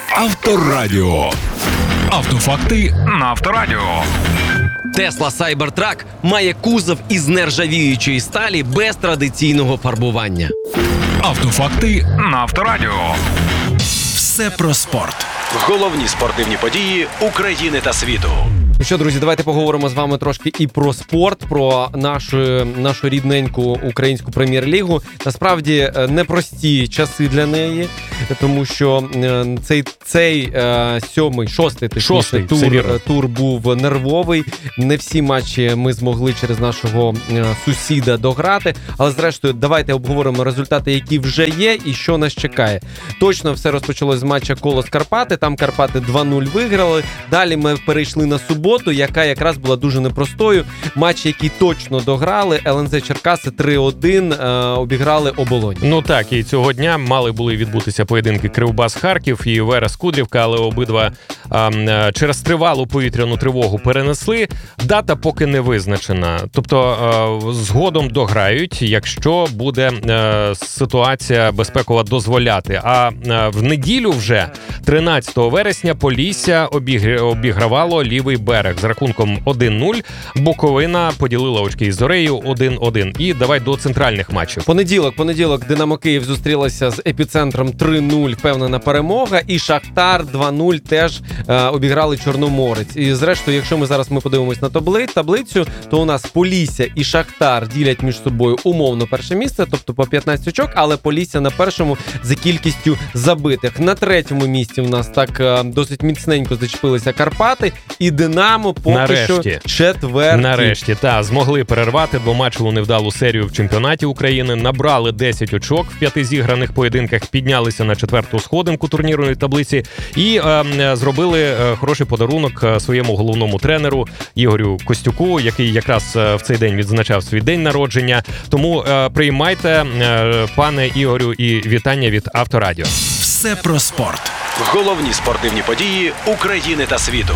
Авторадіо. Автофакти на Авторадіо. Tesla Cybertruck має кузов із нержавіючої сталі без традиційного фарбування. Автофакти на Авторадіо. Все про спорт. Головні спортивні події України та світу. Ну що, друзі, давайте поговоримо з вами трошки і про спорт, про нашу рідненьку українську прем'єр-лігу. Насправді непрості часи для неї, тому що цей шостий тур був нервовий. Не всі матчі ми змогли через нашого сусіда дограти, але зрештою давайте обговоримо результати, які вже є і що нас чекає. Точно все розпочалось з матча Колос-Карпати, там Карпати 2-0 виграли. Далі ми перейшли на суботу, яка якраз була дуже непростою. Матч, який точно дограли. ЛНЗ Черкаси 3-1 обіграли Оболонь. Ну так, і цього дня мали були відбутися поєдинки Кривбас-Харків і Верес-Кудрівка, але обидва через тривалу повітряну тривогу перенесли. Дата поки не визначена. Тобто згодом дограють, якщо буде ситуація безпекова дозволяти. А в неділю вже 13 вересня Полісся обігравало Лівий берег з рахунком 1-0. Буковина поділила очки із Зорею 1-1. І давай до центральних матчів. Понеділок Динамо Київ зустрілася з Епіцентром 3-0, впевнена перемога. І Шахтар 2-0 теж обіграли Чорноморець. І зрештою, якщо ми зараз подивимось на таблицю, то у нас Полісся і Шахтар ділять між собою умовно перше місце, тобто по 15 очок, але Полісся на першому за кількістю забитих. На третьому місці у нас так досить міцненько зачепилися Карпати, і Динамо поки що четвертий. Нарешті, змогли перервати двоматчеву невдалу серію в чемпіонаті України, набрали 10 очок в 5 зіграних поєдинках, піднялися на 4-ту сходинку турнірної таблиці і зробили хороший подарунок своєму головному тренеру Ігорю Костюку, який якраз в цей день відзначав свій день народження. Тому приймайте, пане Ігорю, і вітання від Авторадіо. Все про спорт. Головні спортивні події України та світу.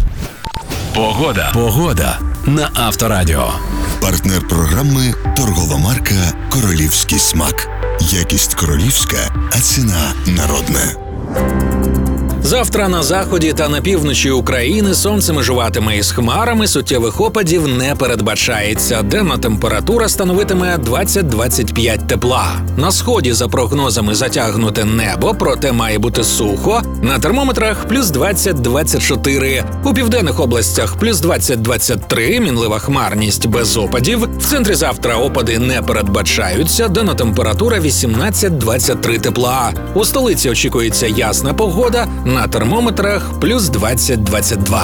Погода на Авторадіо. Партнер програми торгова марка «Королівський смак». Якість королівська, а ціна народна. Завтра на заході та на півночі України сонце межуватиме із хмарами, суттєвих опадів не передбачається. Денна температура становитиме 20-25 тепла. На сході, за прогнозами, затягнуте небо, проте має бути сухо. На термометрах плюс 20-24. У південних областях плюс 20-23, мінлива хмарність без опадів. В центрі завтра опади не передбачаються. Денна температура 18-23 тепла. У столиці очікується ясна погода. На термометрах плюс 20-22.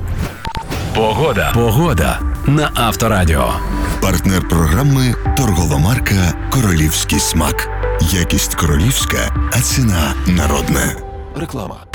Погода на Авторадіо. Партнер програми торгова марка «Королівський смак». Якість королівська, а ціна народна. Реклама.